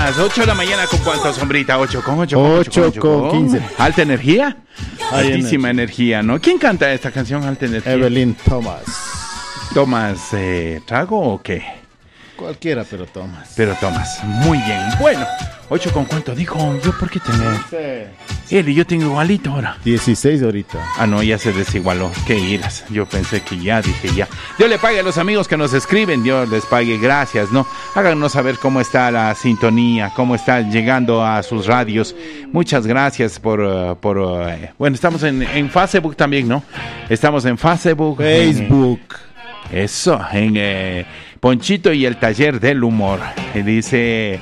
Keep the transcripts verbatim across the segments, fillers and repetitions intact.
más. ocho de la mañana con cuánto, sombrita. ocho con ocho. ocho con quince. Alta energía. Hay Altísima energía, ¿no? ¿Quién canta esta canción, Alta Energía? Evelyn Thomas. ¿Tomas eh, trago o qué? Cualquiera, pero Thomas. Pero Tomás, muy bien. Bueno, ocho con cuánto dijo yo, ¿por qué tengo? Él y yo tengo igualito ahora. dieciséis ahorita. Ah, no, ya se desigualó. Qué iras. Yo pensé que ya, dije ya. Dios le pague a los amigos que nos escriben. Dios les pague. Gracias, ¿no? Háganos saber cómo está la sintonía, cómo está llegando a sus radios. Muchas gracias por... Uh, por uh, bueno, estamos en, en Facebook también, ¿no? Estamos en Facebook. Facebook. En, eso, en eh, Ponchito y el Taller del Humor. Eh, dice...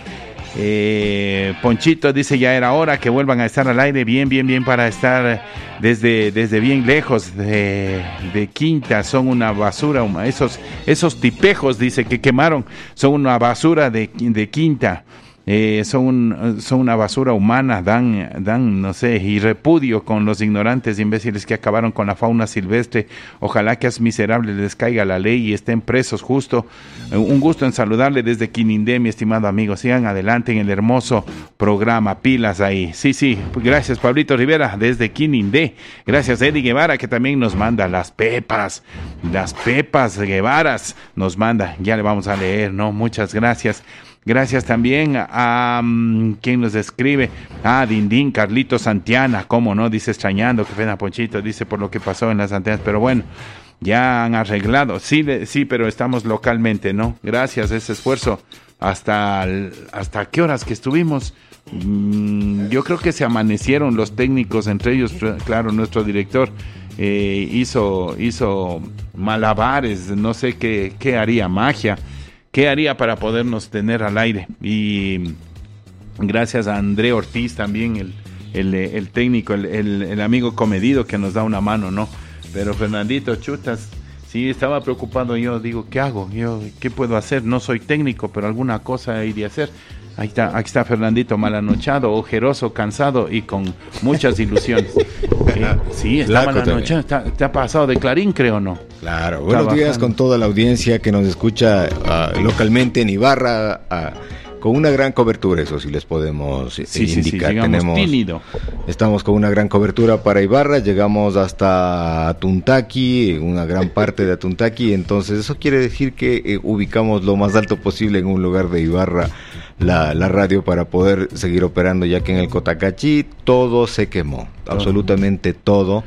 Eh, Ponchito dice ya era hora que vuelvan a estar al aire bien, bien, bien para estar desde, desde bien lejos de, de Quinta, son una basura, esos, esos tipejos dice que quemaron, son una basura de, de Quinta. Eh, son, son una basura humana, dan, dan, no sé, y repudio con los ignorantes imbéciles que acabaron con la fauna silvestre. Ojalá que a esos miserables les caiga la ley y estén presos justo. Eh, un gusto en saludarle desde Quinindé, mi estimado amigo. Sigan adelante en el hermoso programa, pilas ahí. Sí, sí, gracias Pablito Rivera desde Quinindé. Gracias Eddie Guevara que también nos manda las pepas, las pepas Guevaras nos manda, ya le vamos a leer, ¿no? Muchas gracias. Gracias también a um, quien nos escribe, a Dindín, Carlito Santiana, cómo no, dice extrañando, que pena Ponchito, dice por lo que pasó en las antenas, pero bueno, ya han arreglado, sí, de, sí, pero estamos localmente, ¿no? Gracias a ese esfuerzo, hasta, hasta qué horas que estuvimos, mm, yo creo que se amanecieron los técnicos, entre ellos, claro, nuestro director, eh, hizo, hizo malabares, no sé qué, qué haría, magia, ¿qué haría para podernos tener al aire? Y gracias a André Ortiz también, el, el, el técnico, el, el, el amigo comedido que nos da una mano, ¿no? Pero Fernandito, chutas, sí, estaba preocupado yo, digo, ¿qué hago? Yo, ¿qué puedo hacer? No soy técnico, pero alguna cosa hay de hacer. Ahí está, aquí está Fernandito, malanochado, ojeroso, cansado y con muchas ilusiones. Eh, sí, está malanochado, está, está pasado de Clarín, creo, ¿no? Claro, buenos Trabajando. días con toda la audiencia que nos escucha uh, localmente en Ibarra, uh, con una gran cobertura, eso sí les podemos sí, sí, indicar. Sí, sí, Tenemos, tímido. Estamos con una gran cobertura para Ibarra, llegamos hasta Atuntaqui, una gran parte de Atuntaqui, entonces eso quiere decir que eh, ubicamos lo más alto posible en un lugar de Ibarra La, la radio para poder seguir operando, ya que en el Cotacachi todo se quemó, todo. absolutamente todo,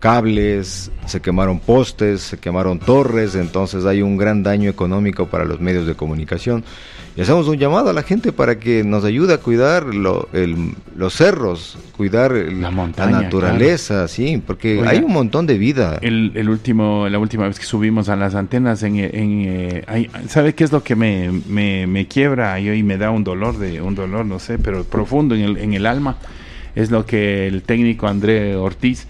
cables, se quemaron postes, se quemaron torres, entonces hay un gran daño económico para los medios de comunicación y hacemos un llamado a la gente para que nos ayude a cuidar lo, el, los cerros, cuidar el, la, montaña, la naturaleza, claro. sí, porque Oiga, hay un montón de vida. El, el último, la última vez que subimos a las antenas, en, en eh, hay, ¿sabe qué es lo que me, me, me quiebra y hoy me da un dolor de un dolor, no sé, pero profundo en el, en el alma? Es lo que el técnico André Ortiz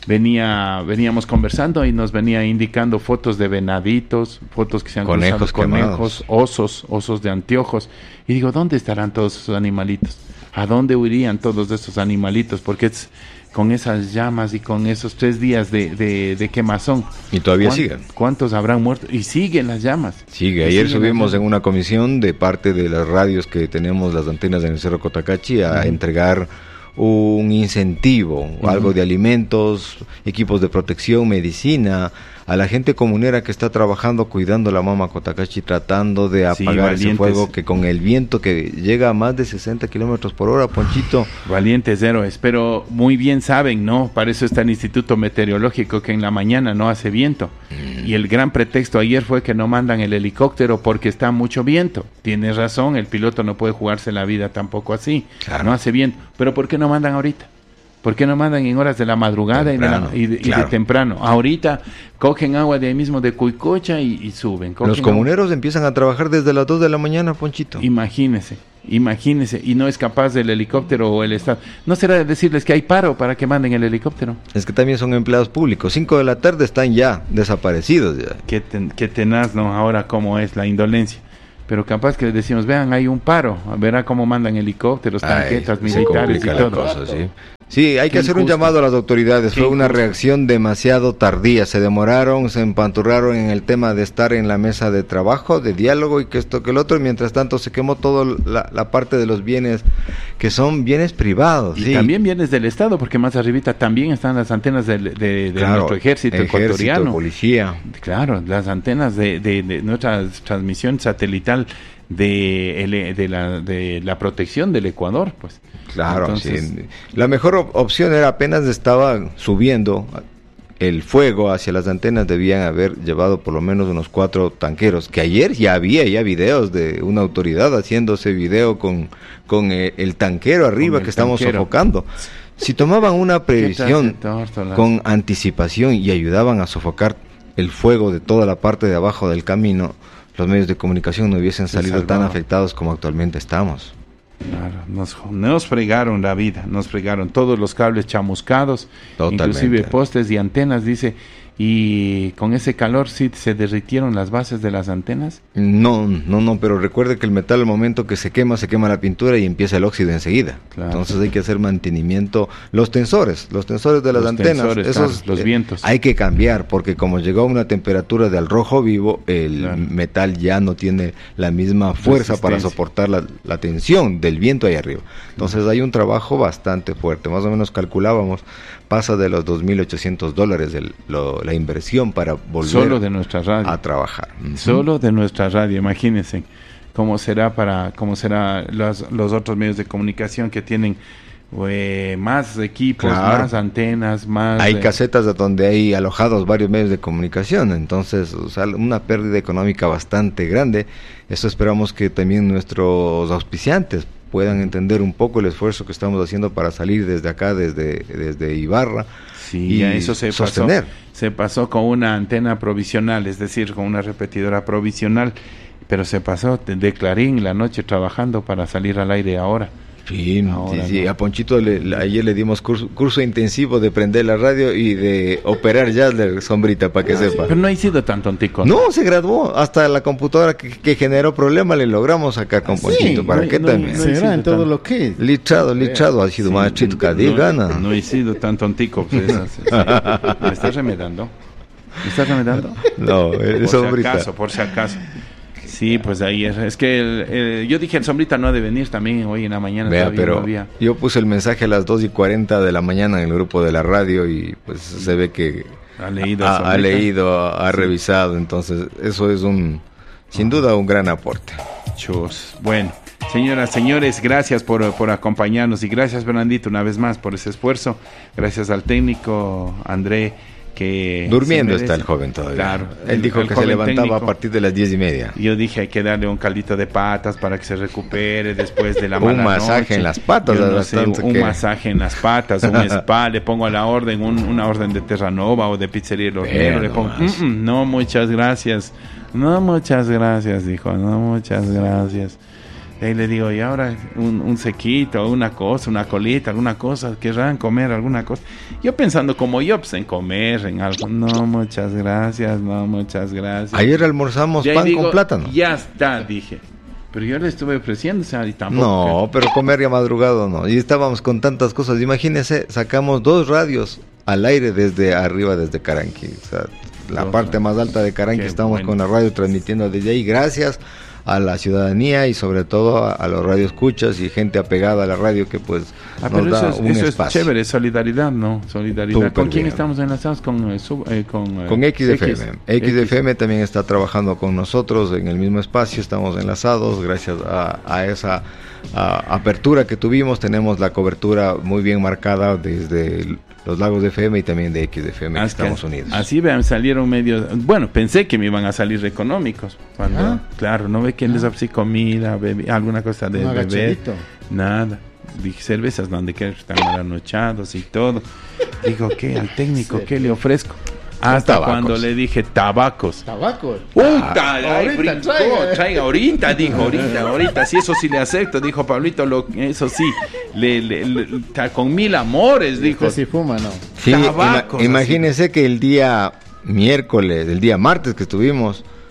venía veníamos conversando y nos venía indicando fotos de venaditos, fotos que se han conejos, cruzado, conejos, osos, osos de anteojos, y digo, ¿dónde estarán todos esos animalitos? ¿A dónde huirían todos estos animalitos? Porque es con esas llamas y con esos tres días de, de, de quemazón. Y todavía siguen. ¿Cuántos habrán muerto? Y siguen las llamas. Sigue. Ayer subimos en una comisión de parte de las radios que tenemos las antenas en el Cerro Cotacachi a uh-huh. entregar un incentivo, uh-huh. algo de alimentos, equipos de protección, medicina, a la gente comunera que está trabajando cuidando la Mama Cotacachi, tratando de apagar sí, ese fuego que con el viento que llega a más de sesenta kilómetros por hora, Ponchito. Valientes héroes, pero muy bien saben, ¿no? Para eso está el Instituto Meteorológico, que en la mañana no hace viento. Mm. Y el gran pretexto ayer fue que no mandan el helicóptero porque está mucho viento. Tienes razón, el piloto no puede jugarse la vida tampoco así. Claro. No hace viento. Pero ¿por qué no mandan ahorita? ¿Por qué no mandan en horas de la madrugada temprano, y, de la, y, de, claro. y de temprano? Ahorita cogen agua de ahí mismo de Cuicocha y, y suben. Los comuneros agua. empiezan a trabajar desde las dos de la mañana, Ponchito. Imagínese, imagínese. Y no es capaz del helicóptero o el Estado. ¿No será de decirles que hay paro para que manden el helicóptero? Es que también son empleados públicos. Cinco de la tarde están ya desaparecidos. Ya. Qué, ten, qué tenaz, ¿no? Ahora cómo es la indolencia. pero capaz que les decimos, vean, hay un paro, verá cómo mandan helicópteros, tanquetas militares y todo. Cosa, ¿sí? Sí, hay que hacer un llamado a las autoridades. Fue una reacción demasiado tardía. Se demoraron, se empanturraron en el tema de estar en la mesa de trabajo, de diálogo y que esto que el otro. Y mientras tanto se quemó toda la, la parte de los bienes que son bienes privados. Y sí. también bienes del Estado, porque más arribita también están las antenas de, de, de claro, nuestro ejército, ejército ecuatoriano. Policía. Claro, las antenas de, de, de nuestra transmisión satelital de, de, la, de la protección del Ecuador, pues. Claro, entonces, sí. La mejor op- opción era apenas estaba subiendo el fuego hacia las antenas, debían haber llevado por lo menos unos cuatro tanqueros, que ayer ya había ya videos de una autoridad haciéndose video con, con el, el tanquero arriba que estamos tanquero. sofocando. Si tomaban una previsión con anticipación y ayudaban a sofocar el fuego de toda la parte de abajo del camino, los medios de comunicación no hubiesen salido tan afectados como actualmente estamos. Claro, nos, nos fregaron la vida, nos fregaron todos los cables chamuscados, totalmente. Inclusive postes y antenas, dice, y con ese calor sí se derritieron las bases de las antenas. No, no, no, pero recuerde que el metal al momento que se quema, se quema la pintura y empieza el óxido enseguida. Claro. Entonces hay que hacer mantenimiento, los tensores, los tensores de las los antenas, tensores, esos, claro, los vientos. Eh, hay que cambiar porque como llegó a una temperatura de al rojo vivo, el claro. metal ya no tiene la misma fuerza para soportar la, la tensión del viento ahí arriba. Entonces hay un trabajo bastante fuerte, más o menos calculábamos, pasa de los dos mil ochocientos dólares el, lo, la inversión para volver solo de nuestra radio. a trabajar. Uh-huh. Solo de nuestra radio, imagínense cómo será para cómo será los, los otros medios de comunicación que tienen eh, más equipos, claro. más antenas, más... Hay eh, casetas donde hay alojados varios medios de comunicación, entonces o sea, una pérdida económica bastante grande. Eso esperamos que también nuestros auspiciantes puedan entender un poco el esfuerzo que estamos haciendo para salir desde acá, desde, desde Ibarra. Sí, y eso se sostener. pasó, se pasó con una antena provisional, es decir, con una repetidora provisional, pero se pasó de, de Clarín la noche trabajando para salir al aire ahora. Sí, ahora, sí, sí. ¿no? A Ponchito le, le, ayer le dimos curso, curso intensivo de prender la radio y de operar ya de sombrita, para que ah, sepa. Sí, pero no ha sido tan tontico. No, no se graduó, hasta la computadora que, que generó problemas le logramos sacar con Ponchito, sí, ¿para no, qué no, también? No será en todo tan... lo que es. Lichado, lichado, ha sido sí, más chito que no, gana. No he sido tan tontico, pues, sí. ¿Me estás remedando? ¿Me estás remedando? No, es sombrita. Por si acaso, por si acaso. Sí, pues ahí es, es que el, el, yo dije el sombrita no ha de venir también hoy en la mañana. Vea, pero no había. Yo puse el mensaje a las dos y cuarenta de la mañana en el grupo de la radio y pues se ve que ha leído, ha, ha, leído, ha sí. revisado, entonces eso es un, sin duda un gran aporte. Chus. Bueno, señoras, señores, gracias por, por acompañarnos y gracias Fernandito una vez más por ese esfuerzo, gracias al técnico André. Que durmiendo está el joven todavía. Claro, él el, dijo el que se levantaba técnico, a partir de las diez y media. Yo dije hay que darle un caldito de patas para que se recupere después de la mala un masaje noche. en las patas. No sé, un que... masaje en las patas, un spa, le pongo a la orden un, una orden de Terranova o de Pizzería El Hornero. Le pongo, mm, mm, no, muchas gracias. No, muchas gracias, dijo. No, muchas gracias. Y ahí le digo, y ahora un, un sequito, una cosa, una colita, alguna cosa, querrán comer alguna cosa. Yo pensando como yo, pues en comer, en algo. No, muchas gracias, no, muchas gracias. Ayer almorzamos pan digo, con plátano. Ya está, dije. Pero yo le estuve ofreciendo, o sea, y tampoco. No, pero comer ya madrugado no. Y estábamos con tantas cosas. Imagínense, sacamos dos radios al aire desde arriba, desde Caranqui. O sea, la dos, parte más alta de Caranqui, estamos bueno. con la radio transmitiendo desde ahí. Gracias a la ciudadanía y sobre todo a, a los radioescuchas y gente apegada a la radio que pues ah, nos da eso es, un eso espacio. Es chévere, solidaridad, ¿no? Solidaridad. Súper ¿Con quién bien. estamos enlazados? Con eh, sub, eh, con, eh, con X F M. X F M también está trabajando con nosotros en el mismo espacio, estamos enlazados gracias a, a esa a, apertura que tuvimos, tenemos la cobertura muy bien marcada desde los Lagos de F M y también de X F M, Estados Unidos. Así vean, salieron medios, bueno, pensé que me iban a salir económicos, cuando, ¿ah? Claro, no ve que les ofrecí comida, bebi, alguna cosa de beber, nada, dije cervezas donde que están anochados y todo, digo, ¿qué? Al técnico, ¿qué le ofrezco? Hasta tabacos. Cuando le dije tabacos. ¿Tabacos? ¡Puta! Ah, ahí brincó, traiga. traiga ahorita, dijo, ahorita, ahorita, sí, eso sí le acepto, dijo Pablito, lo, eso sí, le, le, le, con mil amores, dijo. Sí fuma, ¿no? Sí, tabacos, ima- imagínese así. Que el día miércoles, el día martes que estuvimos,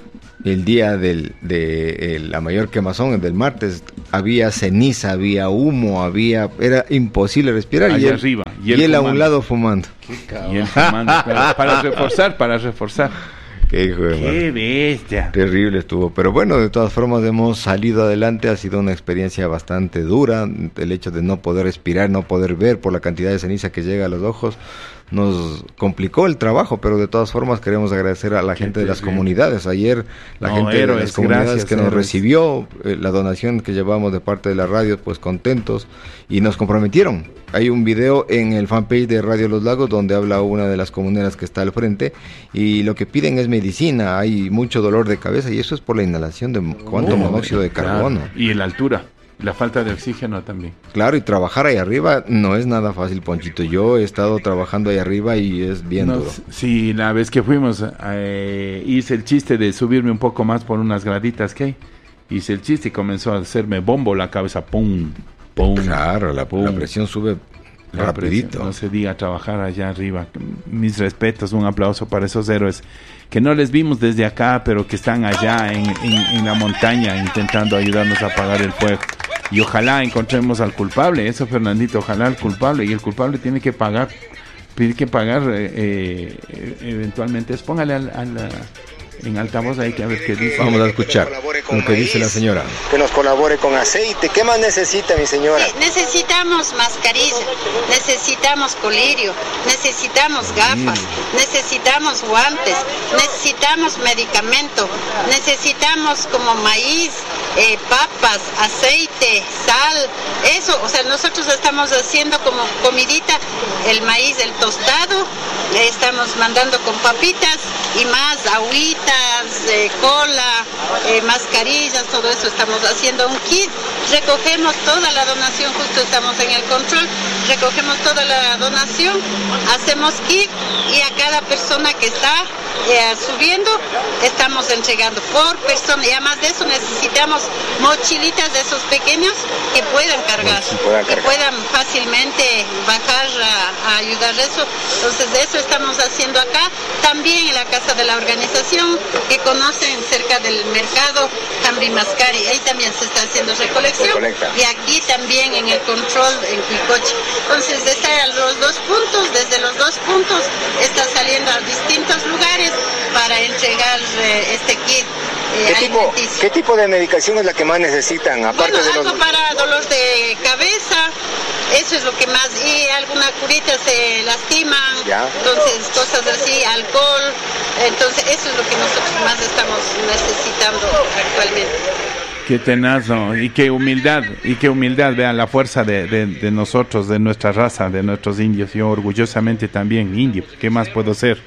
el día del, de el, la mayor quemazón, del martes, había ceniza, había humo, había era imposible respirar. Allá y él, arriba. Y él, y él a un lado fumando. Y él fumando, para, para reforzar, para reforzar. Qué hijo de Qué bestia. Terrible estuvo. Pero bueno, de todas formas hemos salido adelante. Ha sido una experiencia bastante dura. El hecho de no poder respirar, no poder ver por la cantidad de ceniza que llega a los ojos, nos complicó el trabajo, pero de todas formas queremos agradecer a la Qué gente de las comunidades. Ayer la no, gente héroes, de las comunidades gracias, que nos héroes. recibió eh, la donación que llevamos de parte de la radio, pues contentos, y nos comprometieron. Hay un video en el fanpage de Radio Los Lagos donde habla una de las comuneras que está al frente, y lo que piden es medicina. Hay mucho dolor de cabeza y eso es por la inhalación de cuánto no, monóxido de carbono. Claro. Y la altura. La falta de oxígeno también. Claro, y trabajar ahí arriba no es nada fácil, Ponchito. Yo he estado trabajando ahí arriba y es bien no, duro. Sí, la vez que fuimos, eh, hice el chiste de subirme un poco más por unas graditas que hay. Hice el chiste y comenzó a hacerme bombo la cabeza. ¡Pum! ¡Pum! Claro, la, pum. la presión sube la rapidito. Presión, no se diga trabajar allá arriba. Mis respetos, un aplauso para esos héroes que no les vimos desde acá, pero que están allá en, en, en la montaña intentando ayudarnos a apagar el fuego. Y ojalá encontremos al culpable, eso Fernandito, ojalá al culpable, y el culpable tiene que pagar, tiene que pagar eh, eh, eventualmente. Póngale al, al, en altavoz ahí que a ver qué dice. Vamos a escuchar lo que dice la señora. Que nos colabore con aceite. ¿Qué más necesita, mi señora? Sí, necesitamos mascarilla, necesitamos colirio, necesitamos gafas, mm. necesitamos guantes, necesitamos medicamento, necesitamos como maíz, eh, papas, aceite, sal, eso, o sea, nosotros estamos haciendo como comidita el maíz, el tostado, le estamos mandando con papitas y más agüitas, eh, cola, eh, mascarillas, todo eso estamos haciendo un kit, recogemos toda la donación, justo estamos en el control, recogemos toda la donación, hacemos kit y a cada persona que está eh, subiendo estamos entregando por persona, y además de eso necesitamos mochilitas de esos pequeños que puedan cargar, sí, puedan cargar. que puedan fácilmente bajar a, a ayudar eso. Entonces de eso estamos haciendo acá, también en la casa de la organización que conocen cerca del mercado Cambri Mascari, ahí también se está haciendo recolección. Recolecta. Y aquí también en el control en Cuicoche. Entonces desde los dos puntos, desde los dos puntos está saliendo a distintos lugares para entregar eh, este kit. Eh, ¿Qué, tipo, ¿Qué tipo de medicación es la que más necesitan? Aparte bueno, de algo los... para dolor de cabeza, eso es lo que más, y alguna curita se lastiman, ¿ya? Entonces cosas así, alcohol, entonces eso es lo que nosotros más estamos necesitando actualmente. Qué tenaz, ¿no? Y qué humildad, y qué humildad, vean la fuerza de, de, de nosotros, de nuestra raza, de nuestros indios. Yo orgullosamente también indio, ¿qué más puedo ser?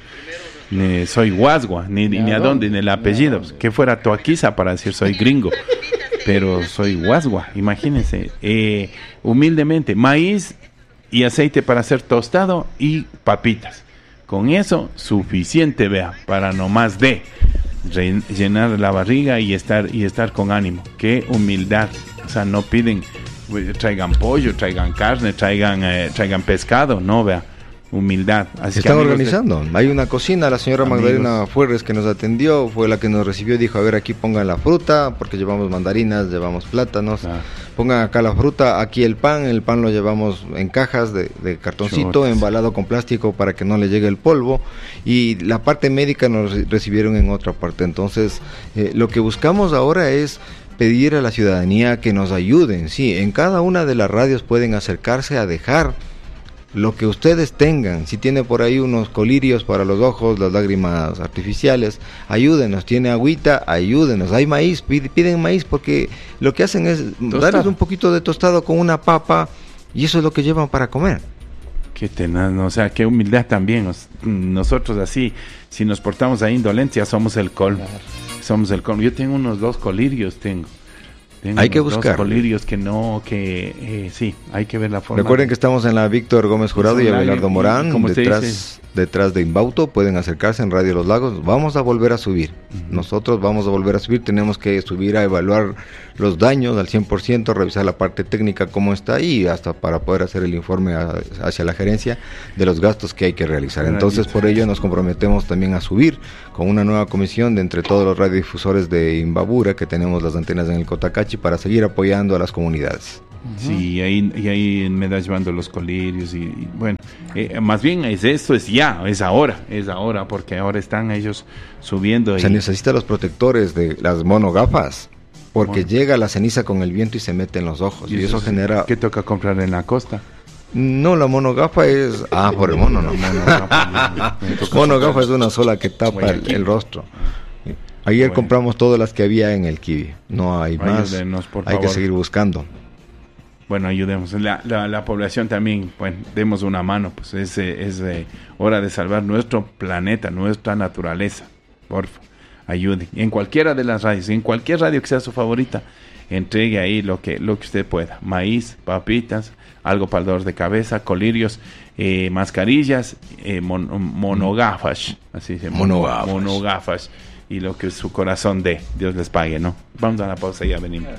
Ni soy guasgua, ni, ni a dónde, ni el apellido, que fuera toaquiza para decir soy gringo, pero soy guasgua, imagínense, eh, humildemente, maíz y aceite para hacer tostado y papitas, con eso suficiente, vea, para no más de re, llenar la barriga y estar y estar con ánimo. Qué humildad, o sea, no piden traigan pollo, traigan carne, traigan eh, traigan pescado, no, vea. Humildad. Así Se están organizando. De... Hay una cocina, la señora amigos. Magdalena Fuerres que nos atendió, fue la que nos recibió y dijo, a ver, aquí pongan la fruta, porque llevamos mandarinas, llevamos plátanos, ah. pongan acá la fruta, aquí el pan, el pan lo llevamos en cajas de, de cartoncito, Chotes. embalado con plástico para que no le llegue el polvo, y la parte médica nos recibieron en otra parte. Entonces, eh, lo que buscamos ahora es pedir a la ciudadanía que nos ayuden. Sí, en cada una de las radios pueden acercarse a dejar lo que ustedes tengan. Si tiene por ahí unos colirios para los ojos, las lágrimas artificiales, ayúdenos. Tiene agüita, ayúdenos. Hay maíz, piden maíz, porque lo que hacen es Tostado. darles un poquito de tostado con una papa, y eso es lo que llevan para comer. Qué tenaz, ¿no? O sea, qué humildad también. Nosotros así, si nos portamos a indolencia, somos el colmo. Claro. Somos el colmo. Yo tengo unos dos colirios, tengo. Tengo hay que buscar colirios que no, que eh, sí, hay que ver la forma. Recuerden que estamos en la Víctor Gómez Jurado y Abelardo Morán, detrás, detrás de Imbauto. Pueden acercarse en Radio Los Lagos. Vamos a volver a subir. Uh-huh. Nosotros vamos a volver a subir. Tenemos que subir a evaluar los daños al cien por ciento, revisar la parte técnica cómo está y hasta para poder hacer el informe a, hacia la gerencia de los gastos que hay que realizar. Entonces, por ello nos comprometemos también a subir con una nueva comisión de entre todos los radiodifusores de Imbabura, que tenemos las antenas en el Cotacachi, para seguir apoyando a las comunidades. Sí, y ahí, y ahí me da llevando los colirios y, y bueno, eh, más bien es esto, es ya, es ahora, es ahora, porque ahora están ellos subiendo. Se y... necesitan los protectores de las monogafas, porque bueno, llega la ceniza con el viento y se mete en los ojos, y, y eso, eso genera... ¿Qué toca comprar en la costa? No, la monogafa es... Ah, por el mono, no. Monogafa, monogafa es una sola que tapa el, el rostro. Ayer bueno. compramos todas las que había en el Kiwi. No hay más. Ayúdenos, por hay favor. Que seguir buscando. Bueno, ayudemos. La, la, la población también, bueno, demos una mano. Pues es, es eh, hora de salvar nuestro planeta, nuestra naturaleza. Por favor, ayude. En cualquiera de las radios, en cualquier radio que sea su favorita, entregue ahí lo que, lo que usted pueda. Maíz, papitas, algo para el dolor de cabeza, colirios, eh, mascarillas, eh, mon, monogafas. Así se llama. Monogafas. Monogafas. Y lo que su corazón dé, Dios les pague, ¿no? Vamos a la pausa y ya venimos.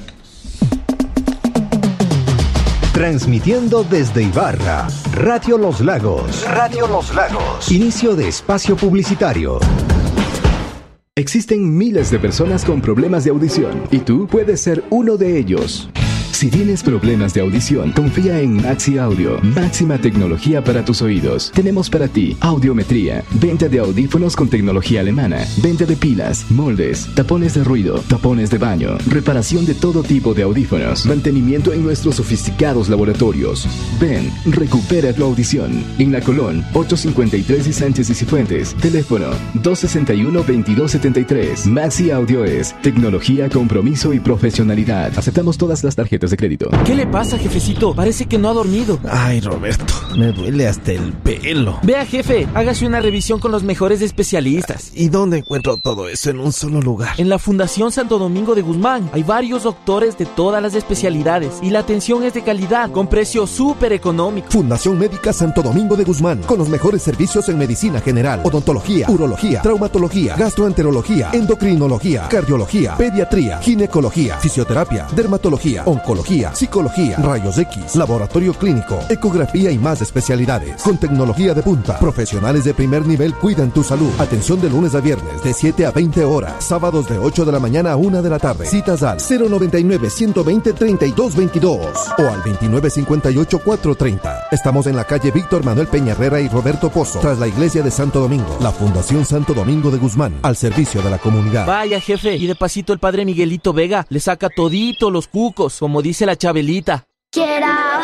Transmitiendo desde Ibarra, Radio Los Lagos. Radio Los Lagos. Inicio de espacio publicitario. Existen miles de personas con problemas de audición y tú puedes ser uno de ellos. Si tienes problemas de audición, confía en Maxi Audio. Máxima tecnología para tus oídos. Tenemos para ti audiometría, venta de audífonos con tecnología alemana, venta de pilas, moldes, tapones de ruido, tapones de baño, reparación de todo tipo de audífonos, mantenimiento en nuestros sofisticados laboratorios. Ven, recupera tu audición. En La Colón, ocho cincuenta y tres y Sánchez y Cifuentes. Teléfono dos sesenta y uno, veintidós setenta y tres. Maxi Audio es tecnología, compromiso y profesionalidad. Aceptamos todas las tarjetas de crédito. ¿Qué le pasa, jefecito? Parece que no ha dormido. Ay, Roberto, me duele hasta el pelo. Vea, jefe, hágase una revisión con los mejores especialistas. ¿Y dónde encuentro todo eso en un solo lugar? En la Fundación Santo Domingo de Guzmán. Hay varios doctores de todas las especialidades y la atención es de calidad, con precio súper económico. Fundación Médica Santo Domingo de Guzmán, con los mejores servicios en medicina general, odontología, urología, traumatología, gastroenterología, endocrinología, cardiología, pediatría, ginecología, fisioterapia, dermatología, oncología, psicología, rayos X, laboratorio clínico, ecografía y más especialidades. Con tecnología de punta, profesionales de primer nivel cuidan tu salud. Atención de lunes a viernes de siete a veinte horas, sábados de ocho de la mañana a una de la tarde. Citas al cero noventa y nueve, ciento veinte, treinta y dos veintidós o al veintinueve cincuenta y ocho, cuatrocientos treinta. Estamos en la calle Víctor Manuel Peña Herrera y Roberto Pozo, tras la iglesia de Santo Domingo. La Fundación Santo Domingo de Guzmán, al servicio de la comunidad. Vaya, jefe, y de pasito el padre Miguelito Vega le saca todito los cucos, como dice la Chabelita. Quiero